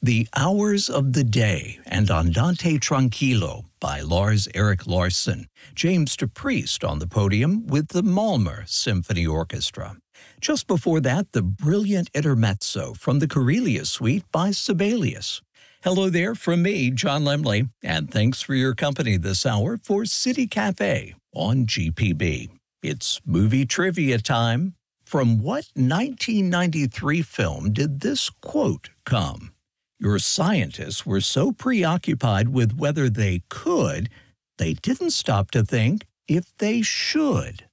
The Hours of the Day and Andante Tranquillo by Lars Erik Larsson. James DePriest on the podium with the Malmö Symphony Orchestra. Just before that, the brilliant intermezzo from the Karelia Suite by Sibelius. Hello there from me, John Lemley, and thanks for your company this hour for City Cafe on GPB. It's movie trivia time. From what 1993 film did this quote come? Your scientists were so preoccupied with whether they could, they didn't stop to think if they should.